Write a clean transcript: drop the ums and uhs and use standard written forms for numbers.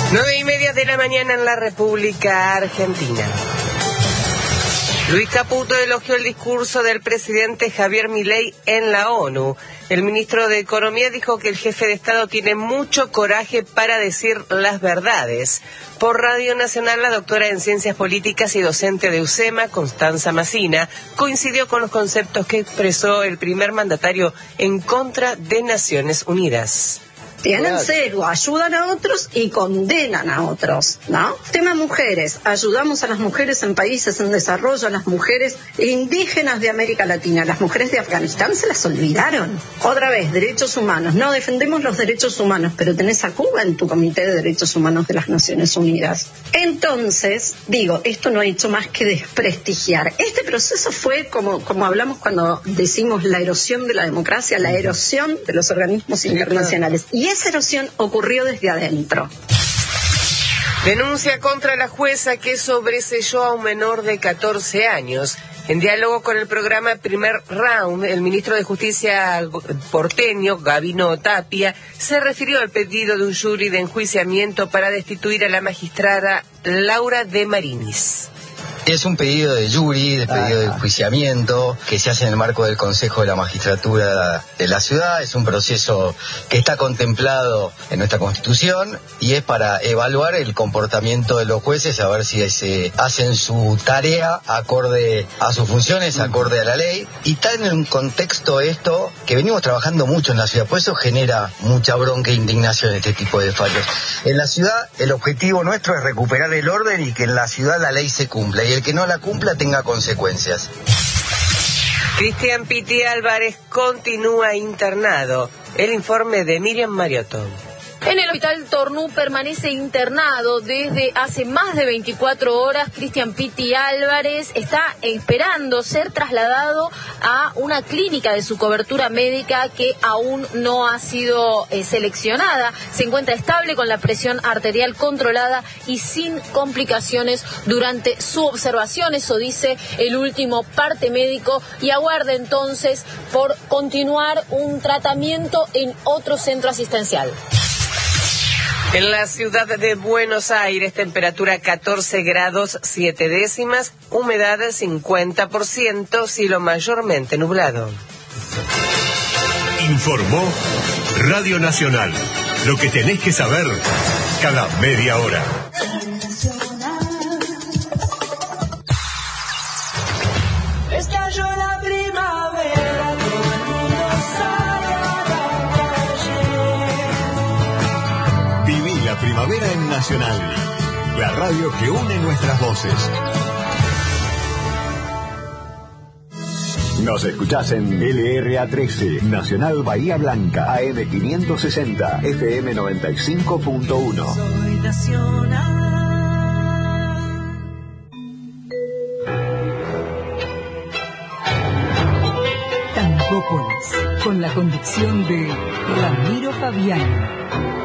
9:30 de la mañana en la República Argentina. Luis Caputo elogió el discurso del presidente Javier Milei en la ONU. El ministro de Economía dijo que el jefe de Estado tiene mucho coraje para decir las verdades. Por Radio Nacional, la doctora en Ciencias Políticas y docente de UCEMA, Constanza Massina, coincidió con los conceptos que expresó el primer mandatario en contra de Naciones Unidas. Tienen cero, ayudan a otros y condenan a otros, ¿no? Tema mujeres, ayudamos a las mujeres en países en desarrollo, a las mujeres indígenas de América Latina, las mujeres de Afganistán se las olvidaron. Otra vez, derechos humanos, no defendemos los derechos humanos, pero tenés a Cuba en tu Comité de Derechos Humanos de las Naciones Unidas. Entonces, digo, esto no ha hecho más que desprestigiar. Este proceso fue como hablamos cuando decimos la erosión de la democracia, la erosión de los organismos internacionales. Y esa erosión ocurrió desde adentro. Denuncia contra la jueza que sobreseyó a un menor de 14 años. En diálogo con el programa Primer Round, el ministro de Justicia porteño, Gabino Tapia, se refirió al pedido de un jury de enjuiciamiento para destituir a la magistrada Laura de Marinis. Es un pedido de jury, de pedido de enjuiciamiento, que se hace en el marco del Consejo de la Magistratura de la ciudad. Es un proceso que está contemplado en nuestra Constitución y es para evaluar el comportamiento de los jueces, a ver si se hacen su tarea acorde a sus funciones, acorde a la ley. Y está en un contexto esto que venimos trabajando mucho en la ciudad, por eso genera mucha bronca e indignación este tipo de fallos. En la ciudad el objetivo nuestro es recuperar el orden y que en la ciudad la ley se cumpla. Y el que no la cumpla tenga consecuencias. Cristian Piti Álvarez continúa internado. El informe de Miriam Mariotto. En el hospital Tornú permanece internado desde hace más de 24 horas. Cristian Piti Álvarez está esperando ser trasladado a una clínica de su cobertura médica que aún no ha sido seleccionada. Se encuentra estable con la presión arterial controlada y sin complicaciones durante su observación. Eso dice el último parte médico y aguarda entonces por continuar un tratamiento en otro centro asistencial. En la ciudad de Buenos Aires, temperatura 14 grados 7 décimas, humedad 50%, cielo mayormente nublado. Informó Radio Nacional. Lo que tenés que saber cada media hora. Estalló la primavera, todo el mundo sale a la calle. Viví la primavera en Nacional, la radio que une nuestras voces. Nos escuchás en LRA13, Nacional Bahía Blanca, AM 560, FM 95.1. Soy Nacional. Tangópolis, con la conducción de Ramiro Fabián.